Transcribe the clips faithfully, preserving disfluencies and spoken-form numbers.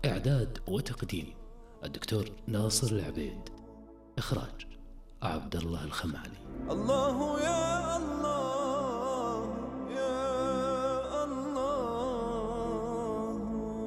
إعداد وتقديم الدكتور ناصر العبيد. إخراج عبد الله الخمالي. الله يا الله يا الله.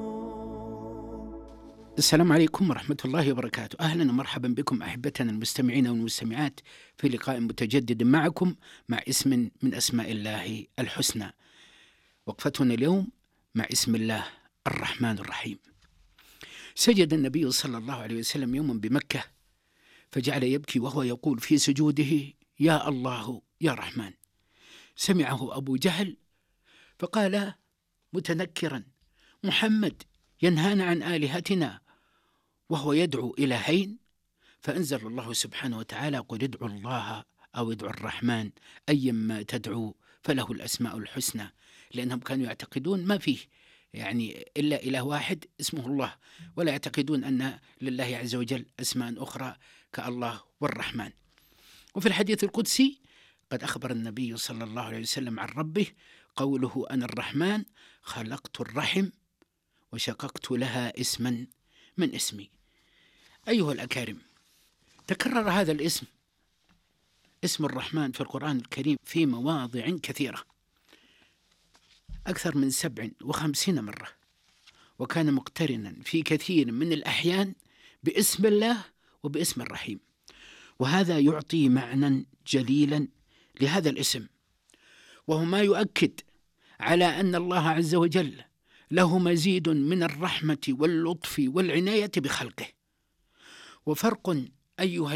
السلام عليكم ورحمة الله وبركاته. أهلا ومرحبا بكم أحبتنا المستمعين والمستمعات في لقاء متجدد معكم مع اسم من أسماء الله الحسنى. وقفتنا اليوم مع اسم الله الرحمن الرحيم. سجد النبي صلى الله عليه وسلم يوما بمكة فجعل يبكي وهو يقول في سجوده: يا الله يا رحمن. سمعه أبو جهل فقال متنكرا: محمد ينهانا عن آلهتنا وهو يدعو إلهين. فأنزل الله سبحانه وتعالى: قل ادعوا الله أو ادعوا الرحمن أيما تدعو فله الأسماء الحسنى. لأنهم كانوا يعتقدون ما فيه يعني إلا إله واحد اسمه الله، ولا يعتقدون أن لله عز وجل أسماء أخرى كالله والرحمن. وفي الحديث القدسي قد أخبر النبي صلى الله عليه وسلم عن ربه قوله: أنا الرحمن خلقت الرحم وشققت لها اسما من اسمي. أيها الأكارم، تكرر هذا الاسم اسم الرحمن في القرآن الكريم في مواضع كثيرة، أكثر من سبع وخمسين مرة، وكان مقترنا في كثير من الأحيان باسم الله وباسم الرحيم. وهذا يعطي معنى جليلا لهذا الاسم، وهو ما يؤكد على أن الله عز وجل له مزيد من الرحمة واللطف والعناية بخلقه. وفرق أيها